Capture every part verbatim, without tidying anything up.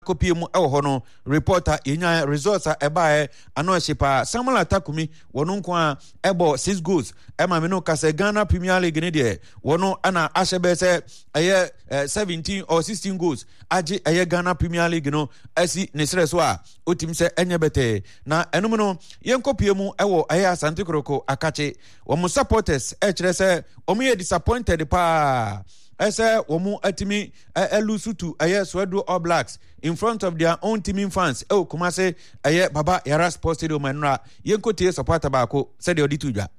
akopie mu ewo ho no reporter yenya results a ebae ano hyepa Samuel Atakumi wono nko a ebo six goals ema me no kase Ghana Premier League ne de wono ana ahyebe se eye seventeen or sixteen goals age eye Ghana Premier League no asi ne sere so a otim se enye bete na enum no yenkopie mu ewo eye Asante Kroko akache wo mo supporters e kire se o mo ye disappointed pa ese wo mo atimi elusu to eye Swedo All Blacks in front of their own teaming fans e kuma se eye Baba Yara Sports Stadium manura yenkotie supporter ba ko se de odi tudwa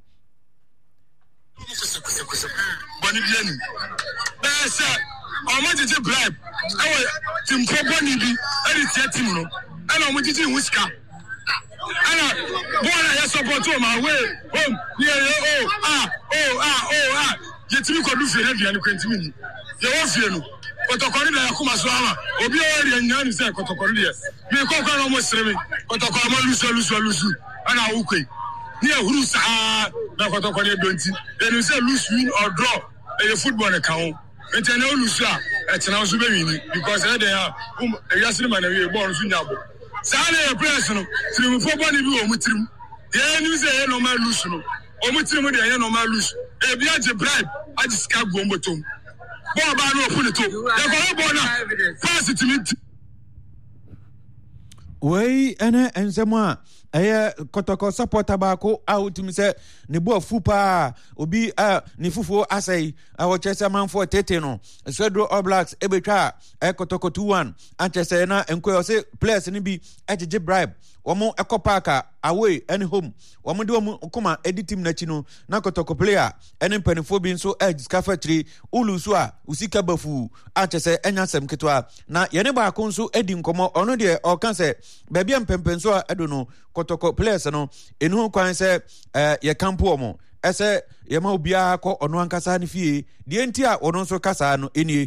boni bienu eh sir o ma tete bribe e team ko boni bi e di tie team no e na o mo tete whisker ana bona ya support o ma way home yeah oh ah oh ah oh ah yetimi ko du fe na duane kwantimi ni ye wo fie no kotokori da yakuma so ama obi o ri nya ni se kotokori de me ko ko no mo sere me kotokori ma lusu lusu lusu ana ukwe ni ehuru sa na kotokori donti enu se lose win or draw e football na kan enti na lose a e tena so be win because e dey ha e yasiri ma na we ball so nyabo sa na e press no tirim football ni bi o mutirim ye ni se e normal lose no o mutirim de ye normal lose e bia je bribe aji ska gombotom bo ba no open to e ko bo na pass it me wey ene enzema eye kotoko supporter ba ko outimi se ne bo afupa obi a ne fufuo asai a wo chese manfo tete no Swedo All Blacks ebetwa e kotoko two one anchese na enko se players ni bi ejeje bribe omo ekopaka away any home omo de omo koma edit team na chi no na kotoko player ene panifo bi nso edge scafetry ulusu a usika bafu anchese enya sem ketwa na yene ba ko nso edi nkomo ono de o kan se ba bia mpempenso a edo no kotoko players no enu kwan se eh ye campo omo ese ye ma obia ko ono ankasa ne fie de enti a ono nso kasa no enie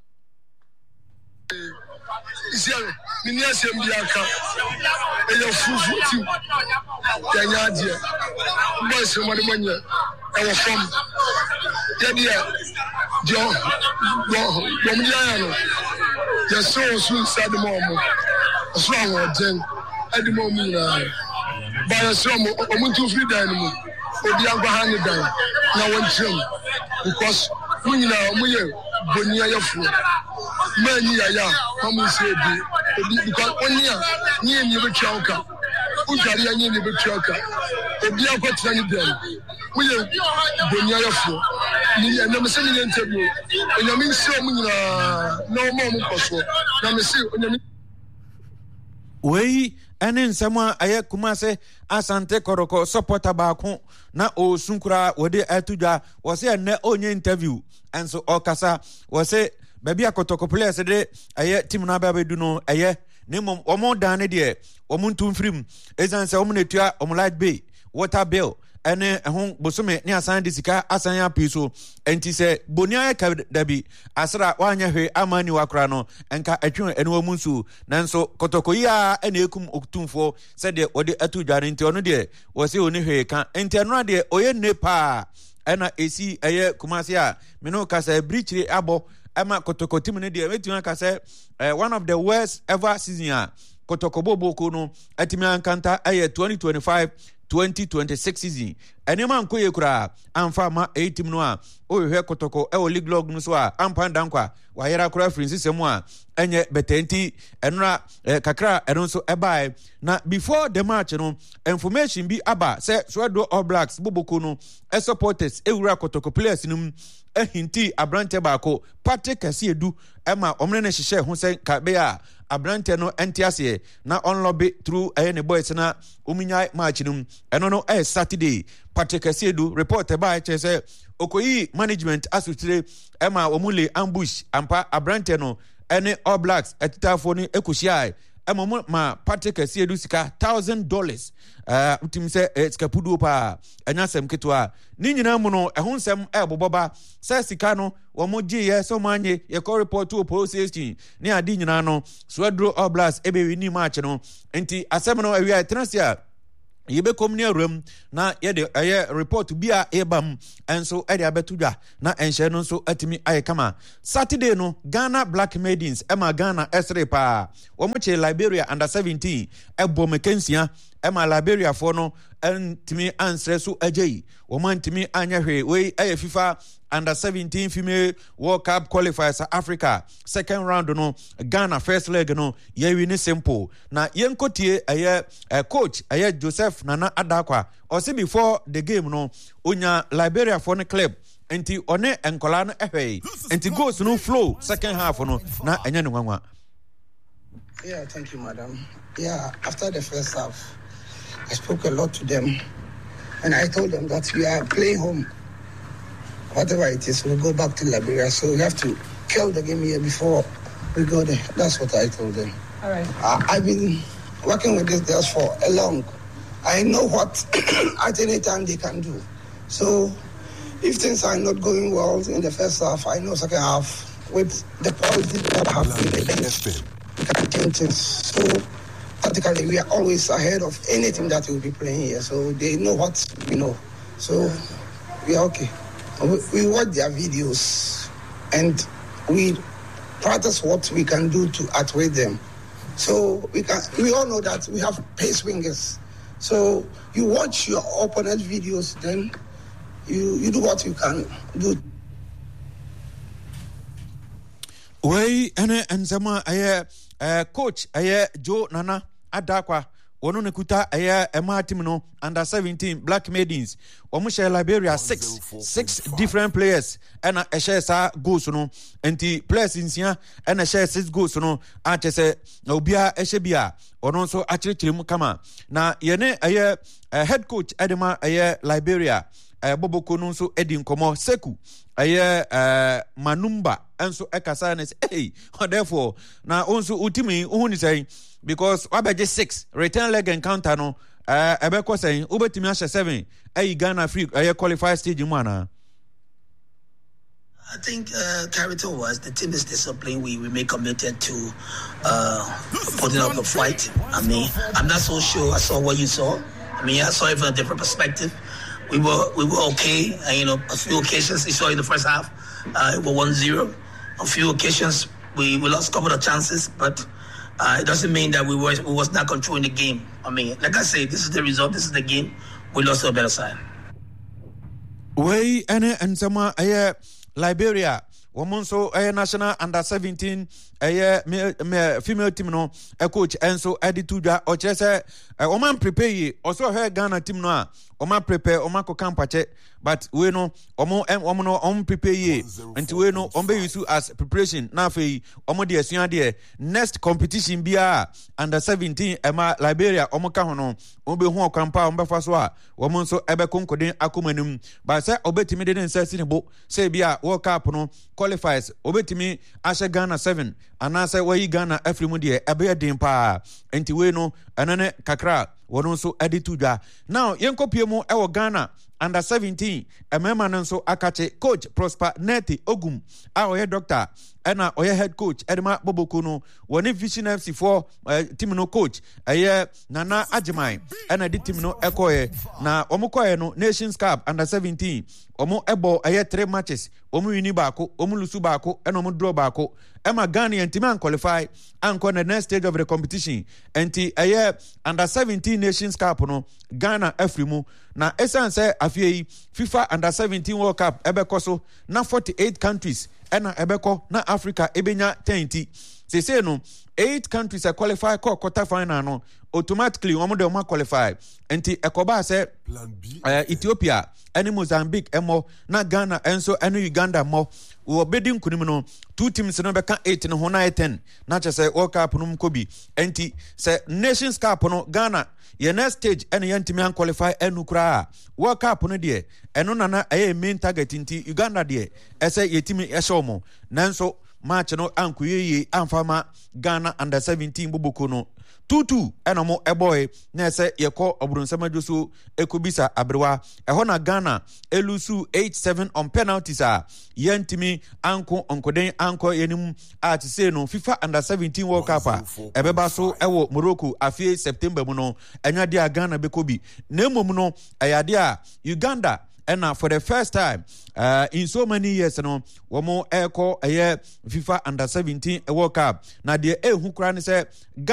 isiare ni ni asem bia ka e yo fufu ti ya nyaade mo se mo de manya e wo fam ya dia jo go go mi ya no ya so so sad mo mo so awon den adi mo mi na ba ya so mo o mu tu free dan mo obi agba ha ni dan na won trim because mo nyina mo ye boni ayafu many ya come say bi because only ni ni be chauka ujari ni ni be chauka obi akwatra ni dem we boni ayafu ni na me se ni interview onyame nsi o nyina na o mo mo koso na me se onyame wey ene nsema aye kumase Asante Koroko supporter ba ko na o sunkura wode atudwa wo se ene onye interview enso okasa wo se baby akotoko players de aye team na ba bedu no aye ne mom omo dan ne de omo ntum frim ezan se omo netua omo light bay water bill ene ehon bosome ne asan de sika asan ya piso enti se bonia ka dabi asra wanya hwe amani wakra no enka atwen ene omu nsu nanso kotoko ya ene ekum okutumfo se de ode atudware enti ono de wo se oni hwe ka enti eno de oye nepa ena esi eye kumase a me no kasa brichire abo ama kotoko team ne de metu aka say one of the worst ever season a kotoko boboko no atimi ankanta aye twenty twenty-five twenty twenty-six season enema nkoye kura amfa ma eight team no a o hwe kotoko e o league log no so a ampanda nkwa wa yera kura Francis mu a enye betenti enra kakra eno so ebai na before the match no information bi aba say Swedo All Blacks boboko no e supporters e wura kotoko players num ehinti abrante baako Patrick Kasiedu ema omre ne hihye ho sen ka be a abrante no entiase na on lobby through eh ne boys na omunya match num eno no eh Saturday Patrick Kasiedu report by say okoyi management asutire ema omule ambush ampa abrante no ene All Blacks etitafo ni ekuhia ema ma Patrick Kasiedu sika one thousand dollars uh utim se skapudu pa anya sem ketwa ni nyina mu no ehun sem e boboba se sika no wo mo gi ye so manye ye ko report to police station ni adi nyina no Swedo All Blacks ebe wi ni match no enti asem no awia tenasia yebe komni awram na yede aye report bi a ebam enso ede abetudwa na enhye no nso atimi aye kama Saturday no Ghana Black Maidens ema Ghana esre pa omoche Liberia under seventeen ebo mekensia ema Liberia for no entimi ansre so agei omantimi anya hwe we aye FIFA under seventeen female World Cup qualifiers Africa second round no Ghana first leg no ye win simple na yenkotie aye uh, coach aye Joseph Nana Adakwa or say before the game no onya Liberia for the club enti one enkola no ehwe enti goals no flow second half no na enya ne nwanwa. Yeah, thank you, madam. Yeah, after the first half I spoke a lot to them and I told them that we are playing home. Whatever it is, we'll go back to Liberia. So we have to kill the game here before we go there. That's what I told them. All right. Uh, I've been working with these girls for a long. I know what at any time they can do. So if things are not going well in the first half, I know second half with the quality that I have in the bench, we can change things. So practically we are always ahead of anything that we'll be playing here. So they know what we know. So we are okay. We watch their videos and we practice what we can do to outweigh them. So we can. We all know that we have pace wingers. So you watch your opponent's videos, then you, you do what you can do. Way ene enzama aye uh, coach aye Joe Nana Adakwa. Ono nekuta aya ema team no under seventeen Black Maidens omo share Liberia six six different players and a share sa goals no enti players insia and a share six goals no a chese na obia e hye bia ono so a kirikiri kama na yene aya head coach Edema aya Liberia aya Boboko no so edi nkomo Seku aya uh, Manumba enso ekasa na say hey therefore na onso ultimi ohuni say because wabeje six return leg encounter no eh uh, ebeko say obetimi a seven ay Ghana free ay qualify stage mu ana. I think uh, character was the team is disciplined. We we make committed to uh, putting up a fight. I mean, I'm not so sure I saw what you saw. I mean, I saw it from a different perspective. We were we were okay. And, you know, a few occasions you saw in the first half, uh, it was one zero. A few occasions we, we lost a couple of chances, but uh, it doesn't mean that we were we was not controlling the game. I mean, like I say, this is the result. This is the game. We lost to a better side. Way ene ensama aye Liberia womonso aye national under seventeen aye me, me, female team no a coach enso editudwa o chese o man prepare also her Ghana team no a o man prepare o man ko kampache but we no omo omo no om prepare ye nti we no om be use as preparation na fe omo de asua de next competition bia under seventeen ema Liberia omo ka ho no o be hu okampa o be fa so a womonso ebe konkoden akomanum ba se obetimi de nsa sinebo se bia World Cup no qualifiers obetimi ashe Ghana seven anase wayi Ghana afrimu de ebe den pa enti we no enene kakra wono so editudwa now yenkopie mu e wo Ghana under seventeen emema nso akache coach Prosper Neti Ogum a oye doctor ena oye head coach Edema Boboko no woni Vision F C for uh, team no coach eye Nana Ajimai ena di team no ekoye na omukoye no Nations Cup under seventeen omo ebo eye three matches omo wini baako omo lusu baako ena omo draw baako ema Ghana yentimi an qualify anko the next stage of the competition enti eye under seventeen Nations Cup no Ghana afrimu na esanse afie FIFA under seventeen World Cup ebekoso na forty-eight countries ena ebeko na Africa ebenya ten say say no eight countries are qualify for quarter final no automatically omo de omo qualify enti ekoba say uh, Ethiopia eni Mozambique emo na Ghana enso eni Uganda mo wo bedi nkunim no two teams no beka eight no ho na ten na che say World Cup no mkobi enti say Nations Cup no Ghana ye next stage eni yentimi an qualify enu kura World Cup no de eno na na eye main target nti Uganda de ese yetimi ehye omo nanso match no ankoyeye amfama Ghana under seventeen boboko no tutu ena mo eboy na ese yeko obronsama joso ekobisa abrewa eho na Ghana elusu eight seven on penalties a yentimi anko onkoden anko yenim at say no FIFA under seventeen World Cup a ebeba so ewo Morocco afie September mu no enya dia Ghana bekobi na emom no ayade a Uganda and for the first time uh, in so many years no womo eko eye FIFA under seventeen World Cup na de ehukura ne say